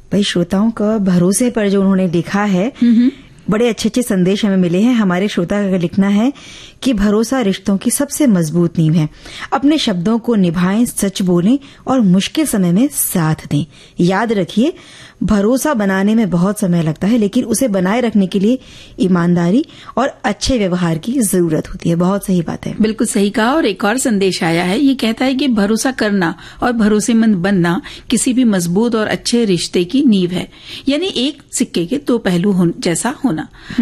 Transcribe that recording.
भाई श्रोताओं का भरोसे पर जो उन्होंने लिखा है, बड़े अच्छे अच्छे संदेश हमें मिले हैं। हमारे श्रोता का लिखना है कि भरोसा रिश्तों की सबसे मजबूत नींव है। अपने शब्दों को निभाएं, सच बोलें और मुश्किल समय में साथ दें। याद रखिए, भरोसा बनाने में बहुत समय लगता है, लेकिन उसे बनाए रखने के लिए ईमानदारी और अच्छे व्यवहार की जरूरत होती है। बहुत सही बात है, बिल्कुल सही कहा। और एक और संदेश आया है, ये कहता है कि भरोसा करना और भरोसेमंद बनना किसी भी मजबूत और अच्छे रिश्ते की नींव है, यानी एक सिक्के के दो पहलू जैसा होना।